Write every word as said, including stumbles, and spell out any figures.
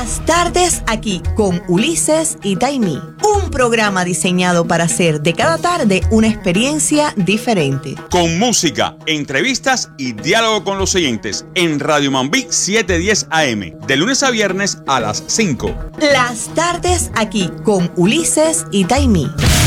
Las tardes aquí con Ulises y Taimí. Un programa diseñado para hacer de cada tarde una experiencia diferente. Con música, entrevistas y diálogo con los oyentes en Radio Mambí setecientos diez A M. De lunes a viernes a las cinco. Las tardes aquí con Ulises y Taimí.